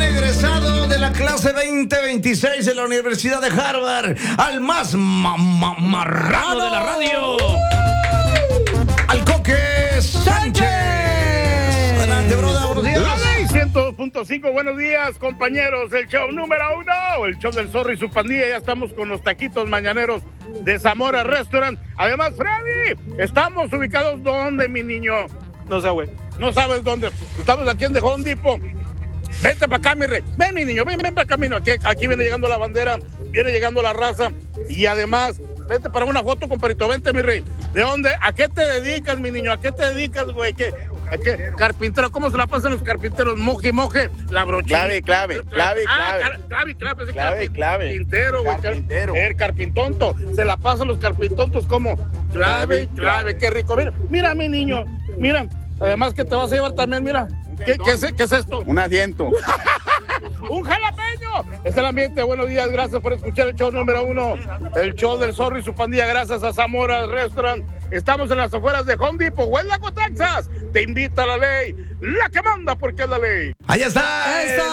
egresado de la clase 2026 de la Universidad de Harvard, al más marrano de la radio, al Coque Sánchez. Adelante, brother, buenos días. 102.5, buenos días, compañeros. El show número 1, el show del Zorro y su pandilla. Ya estamos con los taquitos mañaneros de Zamora Restaurant. Además, Freddy, estamos ubicados ¿dónde, mi niño? No sé, güey. No sabes dónde. Estamos aquí en The Home Depot. Vente para acá, mi rey. Ven, mi niño, ven para acá, mi niño. Aquí viene llegando la bandera, viene llegando la raza. Y además, vente para una foto, compadrito. Vente, mi rey. ¿De dónde? ¿A qué te dedicas, mi niño? ¿A qué te dedicas, güey? ¿A qué? Carpintero. ¿Cómo se la pasan los carpinteros? Moje, la brochita. Clave. Clave. Carpintero, güey. Carpintero. El carpintonto. Se la pasan los carpintontos como clave. Qué rico. Mira, mi niño. Mira. Además que te vas a llevar también, mira. ¿Qué es esto? Un asiento. ¡Un jalapeño! Es el ambiente. Buenos días, gracias por escuchar el show número 1, el show del Zorro y su pandilla. Gracias a Zamora Restaurant. Estamos en las afueras de Home Depot, Huelaco, Texas. Te invita la ley, la que manda porque es la ley. Ahí está.